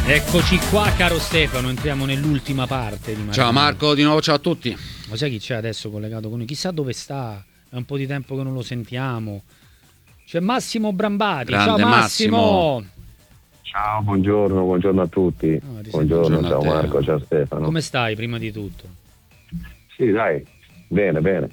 Eccoci qua, caro Stefano, entriamo nell'ultima parte di Marco. Ciao Marco, di nuovo ciao a tutti. Ma sai chi c'è adesso collegato con noi? Chissà dove sta, è un po' di tempo che non lo sentiamo. C'è Massimo Brambati. Grande Ciao Massimo. Ciao, buongiorno a tutti. Buongiorno, ciao Marco, ciao Stefano. Come stai prima di tutto? Sì, dai, bene. Bene.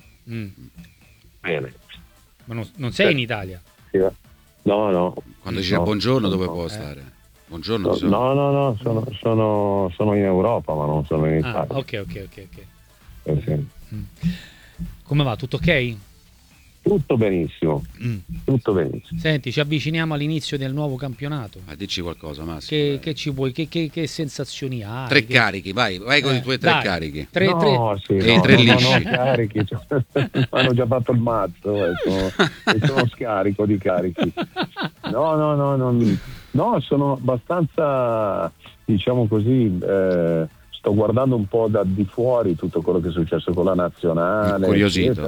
Ma non sei in Italia? Sì, no. Quando dice buongiorno dove può stare? Buongiorno. No, sono in Europa, ma non sono in Italia. Ok. Sì. Come va? Tutto ok? Tutto benissimo. Senti, ci avviciniamo all'inizio del nuovo campionato. Ma dici qualcosa, Massimo. Che ci vuoi? Che sensazioni hai? Tre carichi, vai con i tuoi tre carichi. Tre lisci. Carichi. Hanno già fatto il mazzo, sono scarico di carichi. No, sono abbastanza, diciamo così, sto guardando un po' da di fuori tutto quello che è successo con la nazionale, curiosito.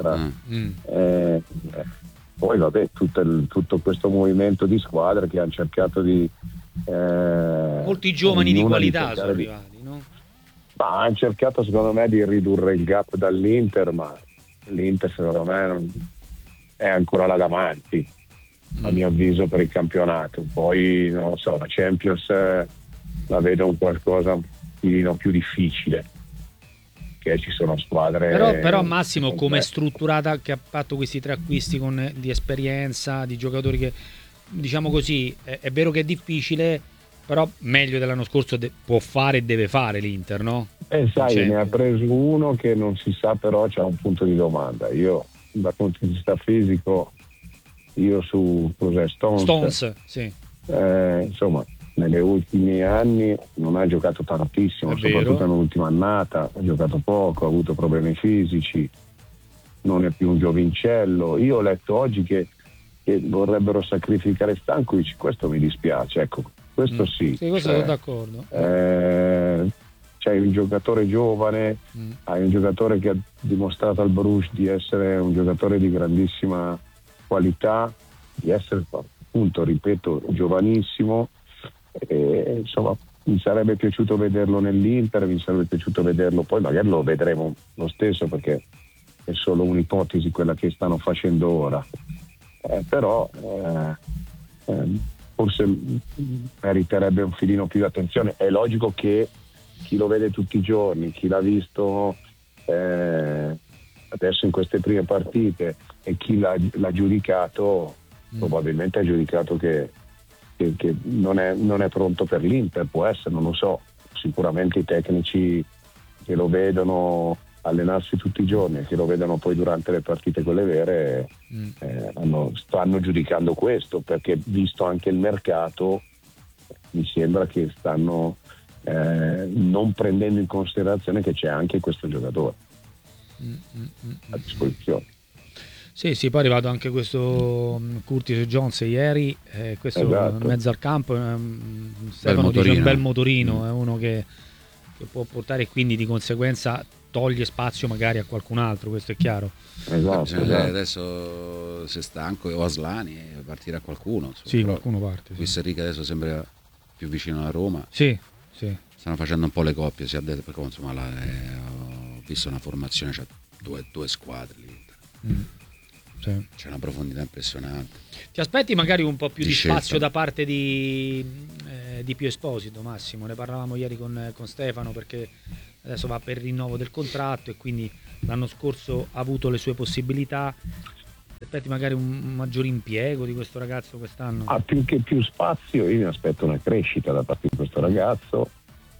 Poi vabbè, tutto questo movimento di squadre che hanno cercato di molti giovani di qualità sono arrivati, no? Ma hanno cercato secondo me di ridurre il gap dall'Inter, ma l'Inter secondo me è ancora là davanti, a mio avviso, per il campionato. Poi non lo so, la Champions la vedo un qualcosa un pochino più difficile, che ci sono squadre. Però Massimo, come è strutturata, che ha fatto questi tre acquisti di esperienza, di giocatori che, diciamo così, è vero che è difficile, però meglio dell'anno scorso può fare e deve fare l'Inter, no? Sai, ne ha preso uno che non si sa, però c'ha un punto di domanda. Io dal punto di vista fisico, su Stones, sì. Insomma, negli ultimi anni non ha giocato tantissimo, soprattutto nell'ultima annata ha giocato poco, ha avuto problemi fisici, non è più un giovincello. Io ho letto oggi che vorrebbero sacrificare Stankovic, questo mi dispiace, ecco, questo sì. Sì, questo sono d'accordo. C'hai un giocatore giovane, hai un giocatore che ha dimostrato al Bruges di essere un giocatore di grandissima qualità, di essere appunto, ripeto, giovanissimo. Insomma, mi sarebbe piaciuto vederlo nell'Inter, mi sarebbe piaciuto vederlo, poi magari lo vedremo lo stesso, perché è solo un'ipotesi quella che stanno facendo ora, però forse meriterebbe un filino più di attenzione. È logico che chi lo vede tutti i giorni, chi l'ha visto adesso in queste prime partite, e chi l'ha giudicato probabilmente ha giudicato che non è pronto per l'Inter. Può essere, non lo so, sicuramente i tecnici che lo vedono allenarsi tutti i giorni e che lo vedono poi durante le partite quelle vere stanno giudicando questo, perché visto anche il mercato mi sembra che stanno non prendendo in considerazione che c'è anche questo giocatore a disposizione. Sì, poi è arrivato anche questo Curtis Jones ieri, questo in mezzo al campo, Stefano dice un bel motorino, è uno che può portare, e quindi di conseguenza toglie spazio magari a qualcun altro, questo è chiaro. Esatto. Adesso se è stanco o Aslani partirà qualcuno. Sì, qualcuno parte. Luis Enrique adesso sembra più vicino alla Roma. Sì. Stanno facendo un po' le coppie, si è detto, perché insomma ho visto una formazione, c'ha due squadre lì. Sì. C'è una profondità impressionante. Ti aspetti magari un po' più di scelta. spazio da parte di Pio Esposito, Massimo? Ne parlavamo ieri con Stefano, perché adesso va per il rinnovo del contratto e quindi l'anno scorso ha avuto le sue possibilità. Ti aspetti magari un maggior impiego di questo ragazzo quest'anno? Più che più spazio, io mi aspetto una crescita da parte di questo ragazzo,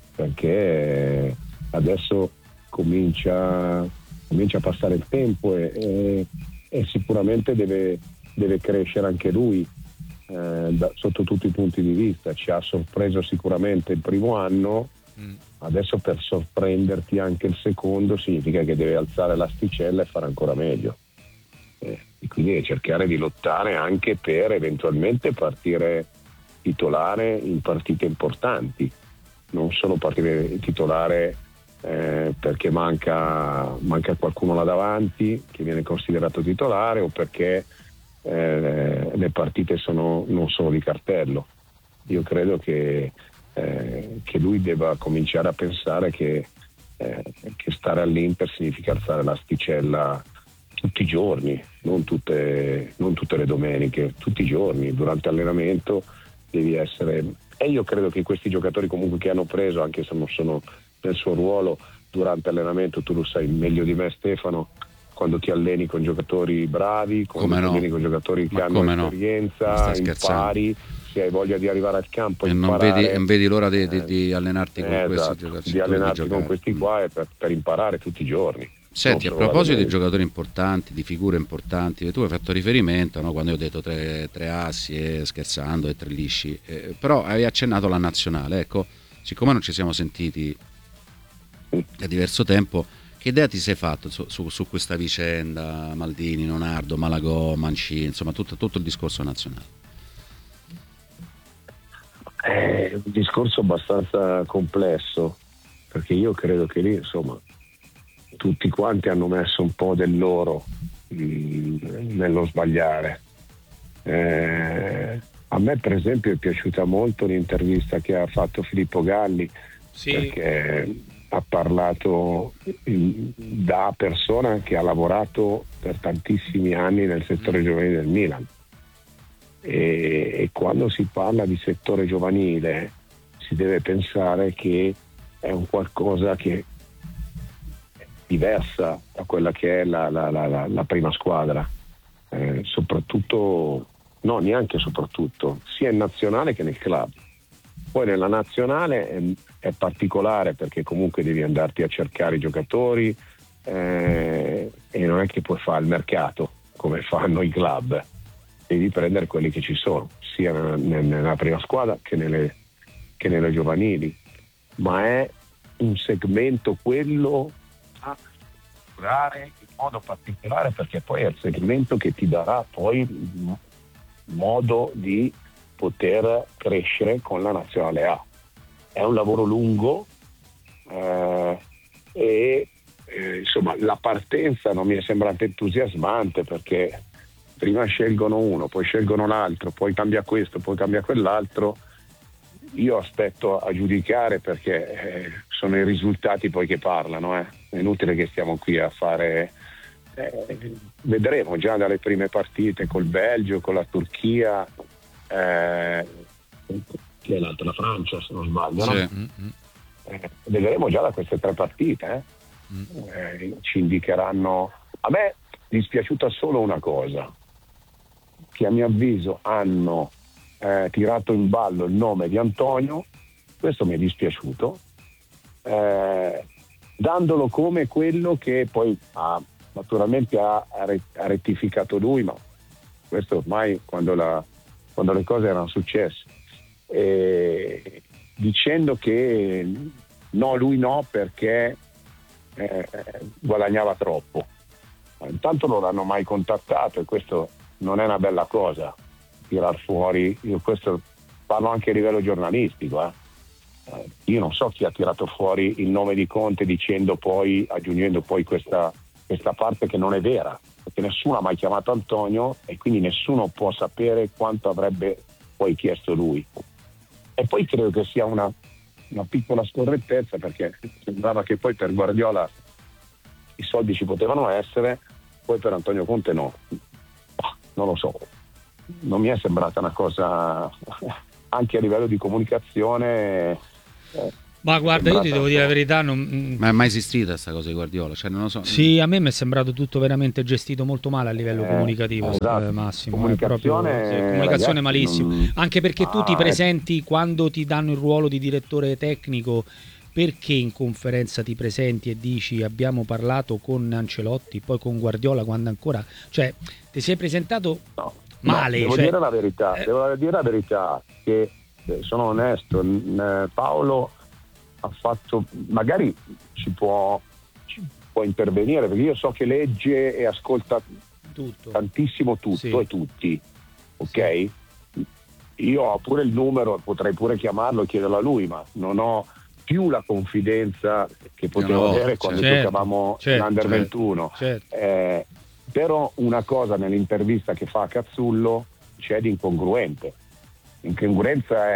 perché adesso comincia a passare il tempo e sicuramente deve crescere anche lui sotto tutti i punti di vista. Ci ha sorpreso sicuramente il primo anno, adesso per sorprenderti anche il secondo significa che deve alzare l'asticella e fare ancora meglio, e quindi deve cercare di lottare anche per eventualmente partire titolare in partite importanti, non solo partire titolare perché manca qualcuno là davanti che viene considerato titolare, o perché le partite non sono di cartello. Io credo che che lui debba cominciare a pensare che stare all'Inter significa alzare l'asticella tutti i giorni, non tutte le domeniche, tutti i giorni, durante l'allenamento devi essere. E io credo che questi giocatori comunque che hanno preso, anche se non sono nel suo ruolo, durante l'allenamento, tu lo sai meglio di me Stefano, quando ti alleni con giocatori bravi, quando ti alleni con giocatori che hanno esperienza, impari, se hai voglia di arrivare al campo e non vedi l'ora di allenarti con questi giocatori, di allenarti con questi qua e per imparare tutti i giorni. Senti, a proposito di giocatori importanti, di figure importanti, tu hai fatto riferimento, no, quando io ho detto tre assi, scherzando, e 3 lisci, però hai accennato alla nazionale. Ecco, siccome non ci siamo sentiti da diverso tempo, che idea ti sei fatto su questa vicenda, Maldini, Leonardo, Malagò, Mancini, insomma tutto il discorso nazionale? È un discorso abbastanza complesso, perché io credo che lì, insomma, tutti quanti hanno messo un po' del loro nello sbagliare. A me per esempio è piaciuta molto l'intervista che ha fatto Filippo Galli, perché ha parlato da persona che ha lavorato per tantissimi anni nel settore giovanile del Milan, e quando si parla di settore giovanile si deve pensare che è un qualcosa che diversa da quella che è la prima squadra, soprattutto, no, neanche soprattutto, sia in nazionale che nel club. Poi nella nazionale è particolare, perché comunque devi andarti a cercare i giocatori, e non è che puoi fare il mercato come fanno i club, devi prendere quelli che ci sono, sia nella prima squadra che nelle giovanili, ma è un segmento quello a curare in modo particolare, perché poi è il segmento che ti darà poi modo di poter crescere con la nazionale A. È un lavoro lungo, insomma la partenza non mi è sembrata entusiasmante, perché prima scelgono uno, poi scelgono l'altro, poi cambia questo, poi cambia quell'altro. Io aspetto a giudicare, perché sono i risultati poi che parlano, È inutile che stiamo qui a fare, vedremo già dalle prime partite col Belgio, con la Turchia, che è l'altra, la Francia se non sbaglio, sì. No? Vedremo già da queste 3 partite, ci indicheranno. A me è dispiaciuta solo una cosa, che a mio avviso hanno tirato in ballo il nome di Antonio. Questo mi è dispiaciuto, dandolo come quello che poi naturalmente ha rettificato lui, ma questo ormai quando le cose erano successe, dicendo che lui no perché guadagnava troppo. Intanto non l'hanno mai contattato, e questo non è una bella cosa, tirar fuori. Io questo parlo anche a livello giornalistico, io non so chi ha tirato fuori il nome di Conte aggiungendo poi questa parte che non è vera, perché nessuno ha mai chiamato Antonio e quindi nessuno può sapere quanto avrebbe poi chiesto lui. E poi credo che sia una piccola scorrettezza, perché sembrava che poi per Guardiola i soldi ci potevano essere, poi per Antonio Conte no. Non lo so, non mi è sembrata una cosa, anche a livello di comunicazione. Ma guarda, io ti devo dire la verità, ma è mai esistita questa cosa di Guardiola? Cioè, non lo so. Sì, a me mi è sembrato tutto veramente gestito molto male a livello comunicativo, esatto. Massimo. Comunicazione ragazzi, malissimo. Anche perché tu ti presenti quando ti danno il ruolo di direttore tecnico, perché in conferenza ti presenti e dici abbiamo parlato con Ancelotti, poi con Guardiola, quando ancora, cioè ti sei presentato male. Devo dire la verità, che sono onesto, Paolo ha fatto, magari ci può intervenire, perché io so che legge e ascolta tantissimo tutto, sì, e tutti, ok? Sì. Io ho pure il numero, potrei pure chiamarlo e chiederlo a lui, ma non ho più la confidenza che potevo avere quando giocavamo l'Under 21. Certo. Però una cosa nell'intervista che fa a Cazzullo c'è di incongruente. Incongruenza è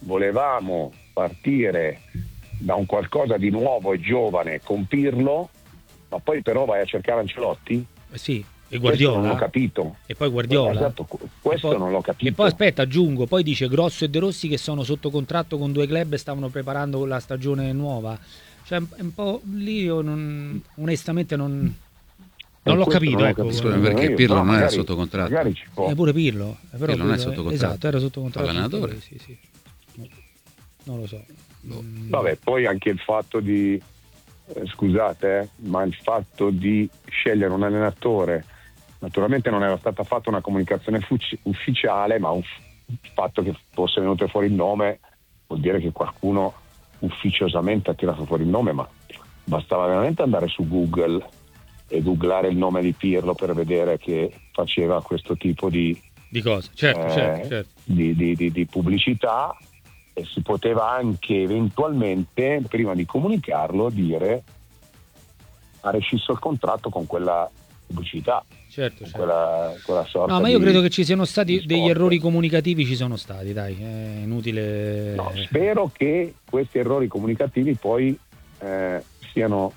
volevamo partire da un qualcosa di nuovo e giovane con Pirlo, ma poi però vai a cercare Ancelotti? Sì, e Questo Guardiola. non l'ho capito. E poi Guardiola. Esatto, questo E poi- non l'ho capito. E poi aspetta, aggiungo, poi dice Grosso e De Rossi che sono sotto contratto con 2 club e stavano preparando la stagione nuova. Cioè è un po' lì io onestamente non l'ho Questo capito. non l'ho Ecco. Scusa, perché Io, Pirlo non era magari- sotto contratto. Magari ci può. Pure Pirlo. Però Pirlo non è Pirlo- sotto contratto. Esatto, era sotto contratto. Allenatore. Sì, sì. Non lo so. Vabbè, poi anche il fatto di scusate, ma il fatto di scegliere un allenatore, naturalmente non era stata fatta una comunicazione ufficiale, ma il fatto che fosse venuto fuori il nome vuol dire che qualcuno ufficiosamente ha tirato fuori il nome, ma bastava veramente andare su Google e googlare il nome di Pirlo per vedere che faceva questo tipo di Di cosa? Certo. di pubblicità, e si poteva anche eventualmente, prima di comunicarlo, dire ha rescisso il contratto con quella pubblicità, Certo. quella sorta No, ma io di- credo che ci siano stati di degli spot. errori comunicativi, ci sono stati, dai, è inutile. No, spero che questi errori comunicativi poi siano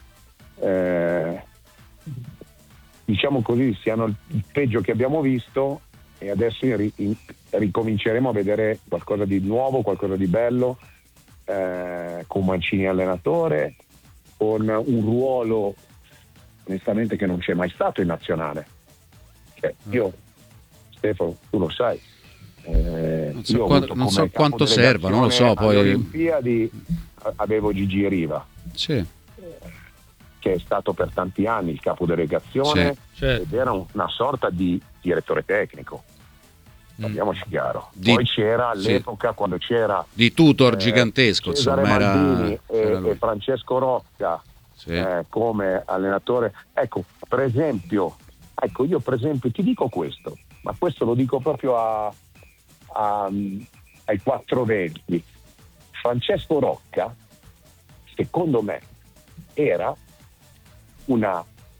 diciamo così, siano il peggio che abbiamo visto, e adesso ricominceremo a vedere qualcosa di nuovo, qualcosa di bello, con Mancini allenatore, con un ruolo onestamente che non c'è mai stato in nazionale. Cioè, io, Stefano, tu lo sai, Non so io ho quanto- avuto non come so quanto serva, non lo so, capodelegazione poi- alle Olimpiadi avevo Gigi Riva, Sì. che è stato per tanti anni il capodelegazione, Sì, certo. ed era una sorta di direttore tecnico, parliamoci chiaro. Di- Poi c'era sì. all'epoca, quando c'era Di tutor gigantesco, Cesare insomma, Maldini era lui. e Francesco Rocca Sì. come allenatore. Ecco, per esempio, io per esempio ti dico questo, ma questo lo dico proprio ai 420. Francesco Rocca, secondo me, era una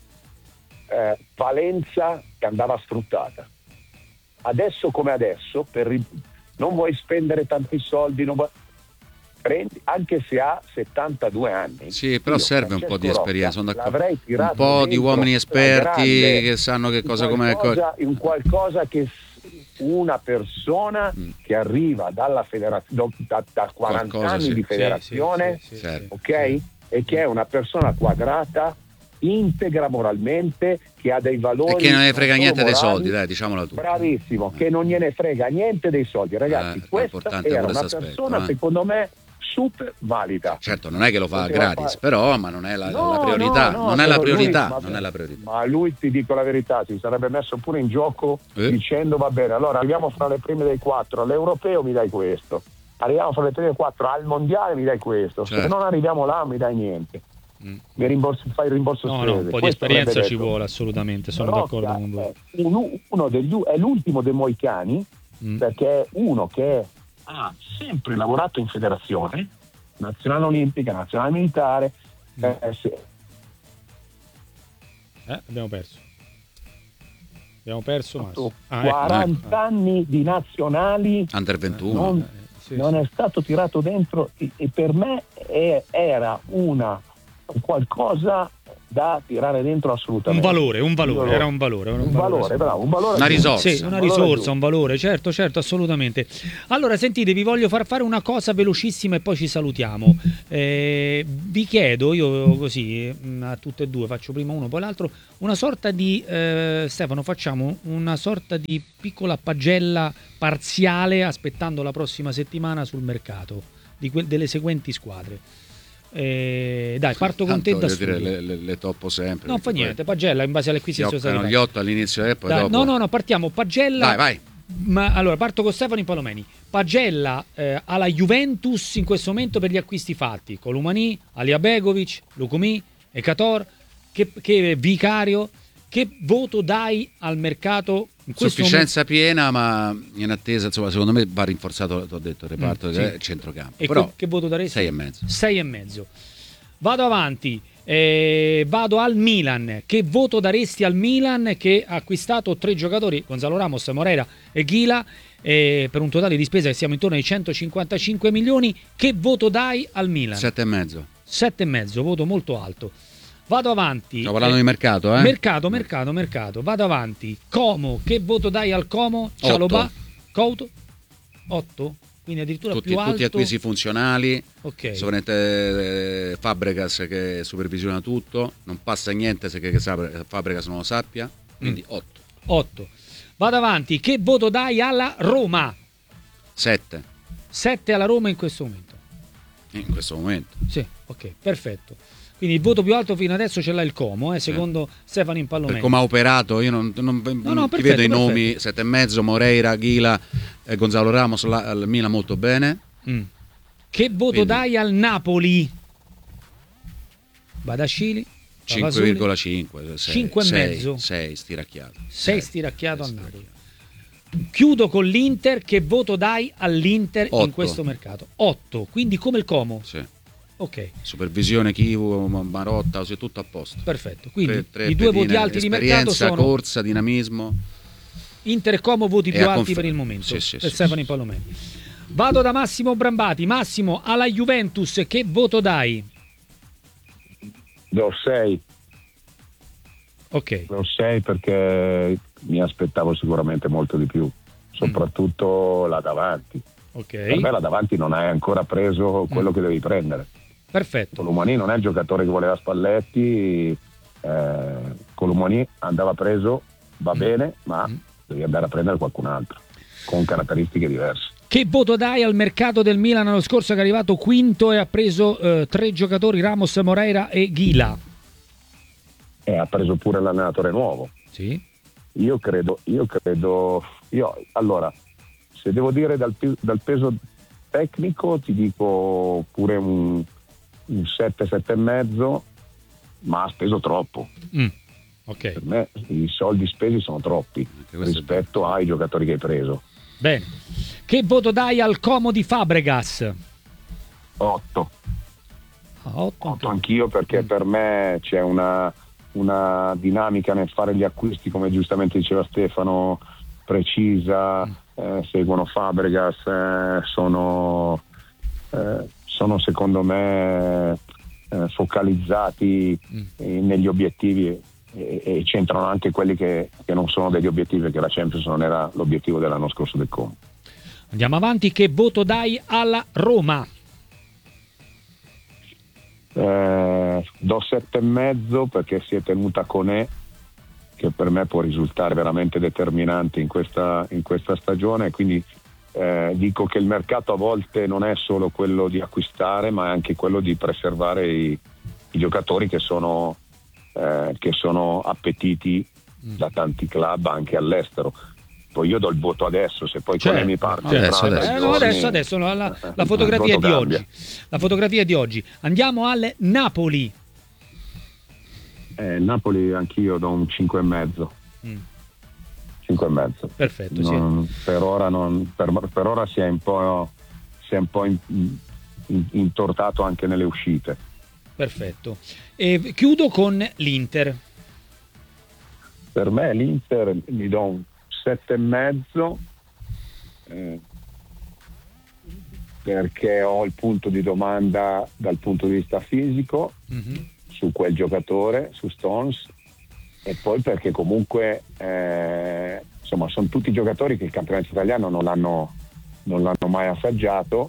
valenza che andava sfruttata. Adesso come adesso, non vuoi spendere tanti soldi, prendi, anche se ha 72 anni. Sì, però Io, serve un po' di Francesco esperienza, sono Rocca, d'accordo. l'avrei Un tirato po' di dentro uomini la esperti grande, che sanno che cosa come in qualcosa che una persona che arriva dalla federazione, da 40 Qualcosa, anni sì. di federazione, Sì. Certo. ok? E che è una persona quadrata, integra moralmente, che ha dei valori, E che non ne frega solo niente dei morali. soldi, dai, diciamola tu. Bravissimo, che non gliene frega niente dei soldi, ragazzi. È Questa importante era pure una questo persona, aspetto, secondo me, super valida. Certo, non è che lo fa Poteva gratis, fare- però, ma non è la No, priorità, no, non è la però lui- priorità, ma- non è la priorità. Ma lui, ti dico la verità, si sarebbe messo pure in gioco dicendo va bene, allora arriviamo fra le prime dei 4, all'europeo mi dai questo, arriviamo fra le prime 4 al mondiale mi dai questo, se Certo. non arriviamo là mi dai niente. Fai il rimborso No, spese. un po' di Questo esperienza avrebbe ci detto. vuole, assolutamente, sono Rocca d'accordo con voi. è l'ultimo dei moicani, perché è uno che ha sempre lavorato in federazione, nazionale olimpica, nazionale militare, Abbiamo perso Massimo. 40 anni di nazionali, Under 21. non è stato tirato dentro, e per me era qualcosa da tirare dentro assolutamente. Un valore, era un valore. Bravo, un valore. Una risorsa. Sì, una valore risorsa, giusto. un valore, certo, assolutamente. Allora, sentite, vi voglio far fare una cosa velocissima e poi ci salutiamo. Vi chiedo, io così, a tutte e due, faccio prima uno, poi l'altro, una sorta di, Stefano, facciamo una sorta di piccola pagella parziale aspettando la prossima settimana sul mercato delle seguenti squadre. Dai, parto con te da Tanto, voglio studio. dire, le toppo sempre. Non fa perché niente, pagella in base alle poi acquisizioni fioccano gli 8 all'inizio e poi Dai, dopo. no, partiamo. Pagella. Vai. Ma allora parto con Stefano Palomeni. Pagella alla Juventus in questo momento per gli acquisti fatti: Columani, Alia Begovic, Lukumi, Ekator, che Vicario. Che voto dai al mercato in questo Sufficienza piena, ma in attesa, insomma, secondo me va rinforzato, t'ho detto, il reparto sì. del centrocampo. E Però che voto daresti? 6,5. 6,5. Vado avanti. Vado al Milan. Che voto daresti al Milan che ha acquistato 3 giocatori, Gonzalo Ramos, Moreira e Ghila, per un totale di spesa che siamo intorno ai 155 milioni. Che voto dai al Milan? 7,5. 7,5, voto molto alto. Vado avanti. Stiamo parlando di mercato, eh? Mercato. Vado avanti. Como, che voto dai al Como? Cialobà, Couto? 8? Quindi addirittura più alto. Tutti acquisti funzionali. Ok. Sovente Fabregas che supervisiona tutto, non passa niente se che Fabregas non lo sappia, quindi 8. 8. Vado avanti. Che voto dai alla Roma? 7. 7 alla Roma in questo momento. In questo momento. Sì, ok, perfetto. Quindi il voto più alto fino adesso ce l'ha il Como, secondo Stefano Impallomeni. Per come ha operato, io non perfetto, vedo i nomi, 7,5, Moreira, Ghila, Gonzalo Ramos, al Milan molto bene. Che voto Quindi dai al Napoli? Badascili? 5,5, 5,5. 6 stiracchiato. 6 stiracchiato al Napoli. Chiudo con l'Inter. Che voto dai all'Inter 8. in questo mercato? 8, quindi come il Como. Sì. Ok, Supervisione, Chivu, Marotta, così tutto a posto. perfetto. Quindi Tre i 2 voti alti di mercato esperienza, sono corsa, dinamismo. Inter e Como, voti più alti per il momento. Sì, per Stefano Impallomeni. Vado da Massimo Brambati. Massimo, alla Juventus che voto dai? Do 6. Ok. Do 6 perché mi aspettavo sicuramente molto di più, soprattutto là davanti. Ok. Per me là davanti non hai ancora preso quello che devi prendere. Perfetto. Colomani non è il giocatore che voleva Spalletti, Colomani andava preso, va bene, ma devi andare a prendere qualcun altro con caratteristiche diverse. Che voto dai al mercato del Milan l'anno scorso che è arrivato quinto e ha preso 3 giocatori, Ramos, Moreira e Ghila? Ha preso pure l'allenatore nuovo. Sì. Io credo, allora, se devo dire dal peso tecnico ti dico pure un 7,5, ma ha speso troppo. Ok. Per me i soldi spesi sono troppi rispetto ai giocatori che hai preso. Bene. Che voto dai al Como di Fabregas? 8. 8 anch'io, perché per me c'è una dinamica nel fare gli acquisti, come giustamente diceva Stefano, precisa, seguono Fabregas, sono secondo me focalizzati negli obiettivi e c'entrano anche quelli che non sono degli obiettivi, perché la Champions non era l'obiettivo dell'anno scorso del Como. Andiamo avanti. Che voto dai alla Roma? Do 7,5 perché si è tenuta Koné, che per me può risultare veramente determinante in questa stagione, quindi dico che il mercato a volte non è solo quello di acquistare, ma è anche quello di preservare i giocatori che sono appetiti da tanti club anche all'estero. Poi io do il voto adesso, se poi Koné mi parte adesso la fotografia di oggi. La fotografia di oggi. Andiamo al Napoli. Napoli anch'io do un 5,5. 5,5. Perfetto, sì. Per ora si è un po' intortato anche nelle uscite. Perfetto. E chiudo con l'Inter. Per me l'Inter mi do un 7,5 perché ho il punto di domanda dal punto di vista fisico su quel giocatore, su Stones, e poi perché comunque insomma sono tutti giocatori che il campionato italiano non l'hanno mai assaggiato,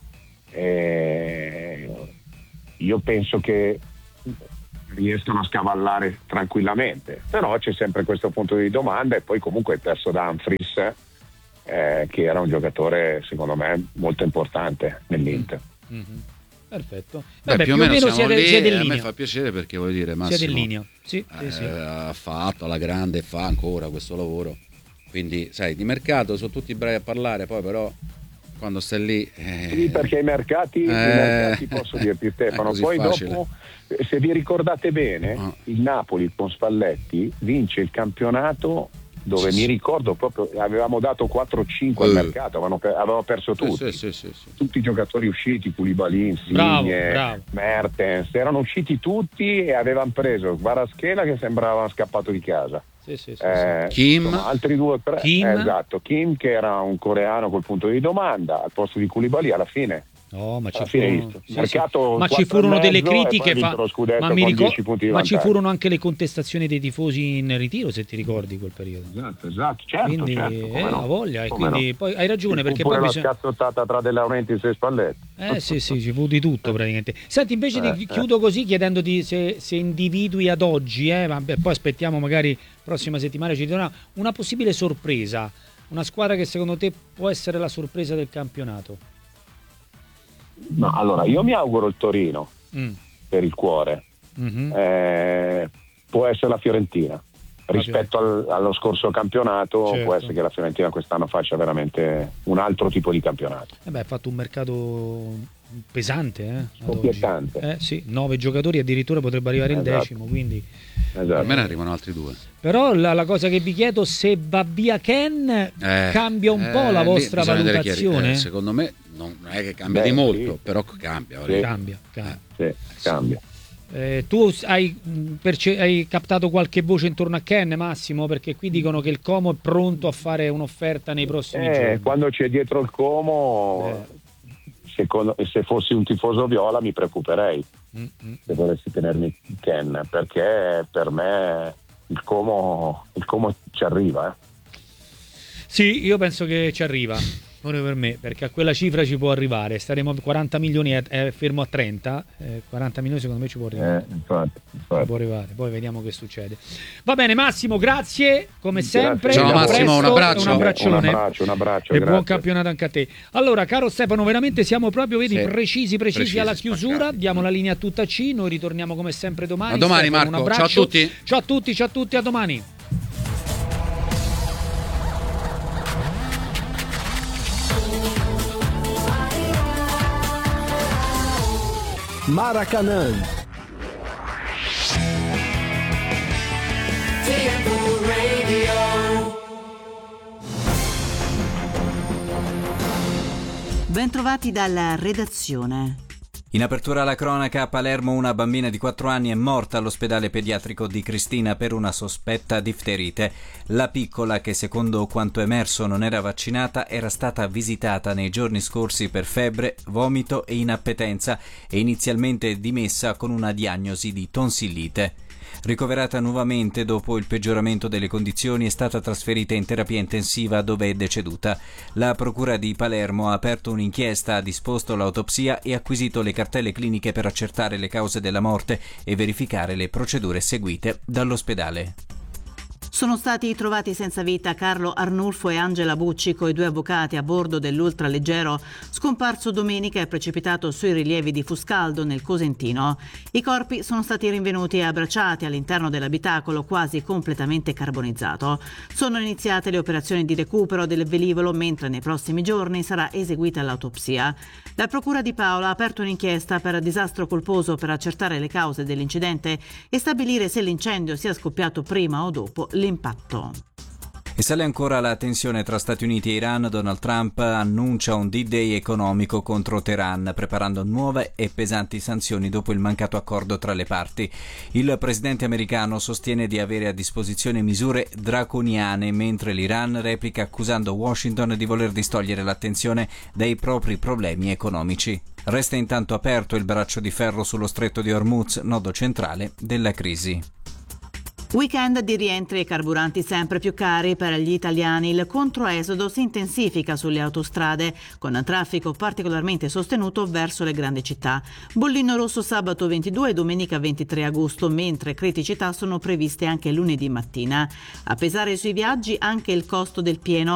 io penso che riescono a scavallare tranquillamente, però c'è sempre questo punto di domanda. E poi comunque hai perso Dumfries, che era un giocatore secondo me molto importante nell'Inter. Perfetto. Beh, più o meno siete in linea. A me fa piacere perché voglio dire, Massimo siete in linea. Sì. Ha fatto alla grande e fa ancora questo lavoro, quindi sai, di mercato sono tutti bravi a parlare, poi però quando stai lì sì, perché i mercati posso dirti, Stefano, poi facile. Dopo, se vi ricordate bene, il Napoli con Spalletti vince il campionato dove mi ricordo proprio avevamo dato 4-5 al mercato, avevamo perso tutti. Sì. Tutti i giocatori usciti, Koulibaly, Insigne, Mertens, erano usciti tutti e avevano preso Kvaratskhelia che sembrava scappato di casa. Sì. Kim, insomma, altri 2 o 3. Esatto, Kim che era un coreano col punto di domanda al posto di Koulibaly alla fine. No, ma ci furono delle critiche, ma ci vantaggio. Furono anche le contestazioni dei tifosi in ritiro, se ti ricordi quel periodo. Esatto, certo. Quindi no? ha voglia, e Come quindi no? poi hai ragione, perché pure poi la scazzottata tra De Laurentiis e Spalletti. sì, ci fu di tutto praticamente. Senti, invece chiudo così chiedendoti se individui ad oggi, vabbè, poi aspettiamo, magari prossima settimana ci dirà una possibile sorpresa, una squadra che secondo te può essere la sorpresa del campionato. No, allora io mi auguro il Torino per il cuore. Può essere la Fiorentina rispetto allo scorso campionato, certo. Può essere che la Fiorentina quest'anno faccia veramente un altro tipo di campionato. Ha fatto un mercato pesante, Scoppiettante. Sì, 9 giocatori, addirittura potrebbe arrivare in 10º, quindi a me ne arrivano altri 2. Però la cosa che vi chiedo, se va via Ken, cambia un po' la vostra valutazione? Secondo me non è che cambia di molto, però cambia. Cambia. Tu hai captato qualche voce intorno a Ken, Massimo? Perché qui dicono che il Como è pronto a fare un'offerta nei prossimi giorni. Quando c'è dietro il Como, se fossi un tifoso viola mi preoccuperei se volessi tenermi Ken, perché per me il Como ci arriva. Sì, io penso che ci arriva. Pure per me, perché a quella cifra ci può arrivare. Staremo a 40 milioni, è fermo a 30. 40 milioni secondo me ci può arrivare. Infatti. Può arrivare, poi vediamo che succede. Va bene, Massimo, grazie come sempre. Ciao Massimo, un abbraccio. Un abbraccio e grazie. buon campionato anche a te. Allora, caro Stefano, veramente siamo proprio precisi alla chiusura. Diamo la linea a tutta C. Noi ritorniamo come sempre domani. A domani, Stefano, Marco. Un abbraccio. Ciao a tutti. Ciao a tutti, a domani. Maracanã. Bentrovati dalla redazione. In apertura alla cronaca, a Palermo una bambina di 4 anni è morta all'ospedale pediatrico di Cristina per una sospetta difterite. La piccola, che secondo quanto emerso non era vaccinata, era stata visitata nei giorni scorsi per febbre, vomito e inappetenza e inizialmente dimessa con una diagnosi di tonsillite. Ricoverata nuovamente dopo il peggioramento delle condizioni, è stata trasferita in terapia intensiva dove è deceduta. La procura di Palermo ha aperto un'inchiesta, ha disposto l'autopsia e acquisito le cartelle cliniche per accertare le cause della morte e verificare le procedure seguite dall'ospedale. Sono stati trovati senza vita Carlo Arnulfo e Angela Bucci, coi 2 avvocati, a bordo dell'ultraleggero scomparso domenica e precipitato sui rilievi di Fuscaldo nel Cosentino. I corpi sono stati rinvenuti e abbracciati all'interno dell'abitacolo quasi completamente carbonizzato. Sono iniziate le operazioni di recupero del velivolo, mentre nei prossimi giorni sarà eseguita l'autopsia. La Procura di Paola ha aperto un'inchiesta per disastro colposo per accertare le cause dell'incidente e stabilire se l'incendio sia scoppiato prima o dopo l'impatto. E sale ancora la tensione tra Stati Uniti e Iran. Donald Trump annuncia un D-Day economico contro Teheran, preparando nuove e pesanti sanzioni dopo il mancato accordo tra le parti. Il presidente americano sostiene di avere a disposizione misure draconiane, mentre l'Iran replica accusando Washington di voler distogliere l'attenzione dai propri problemi economici. Resta intanto aperto il braccio di ferro sullo stretto di Hormuz, nodo centrale della crisi. Weekend di rientri e carburanti sempre più cari per gli italiani. Il controesodo si intensifica sulle autostrade, con traffico particolarmente sostenuto verso le grandi città. Bollino rosso sabato 22 e domenica 23 agosto, mentre criticità sono previste anche lunedì mattina. A pesare sui viaggi anche il costo del pieno.